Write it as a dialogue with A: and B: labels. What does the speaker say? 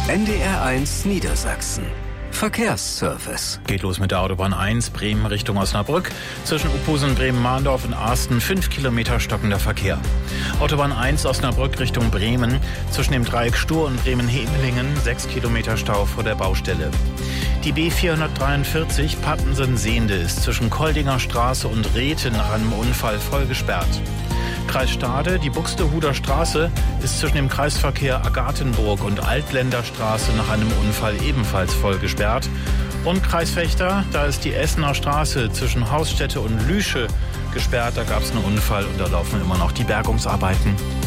A: NDR1 Niedersachsen. Verkehrsservice.
B: Geht los mit der Autobahn 1, Bremen Richtung Osnabrück. Zwischen Uphusen, Bremen-Mahndorf und Arsten 5 Kilometer stockender Verkehr. Autobahn 1 Osnabrück Richtung Bremen. Zwischen dem Dreieck Stur und Bremen-Hemelingen 6 Kilometer Stau vor der Baustelle. Die B443 Pattensen-Sehnde ist zwischen Koldinger Straße und Rethen nach einem Unfall voll gesperrt. Kreis Stade, die Buxtehuder Straße ist zwischen dem Kreisverkehr Agathenburg und Altländerstraße nach einem Unfall ebenfalls voll gesperrt. Und Kreis Vechta, da ist die Essener Straße zwischen Hausstätte und Lüsche gesperrt. Da gab es einen Unfall und da laufen immer noch die Bergungsarbeiten.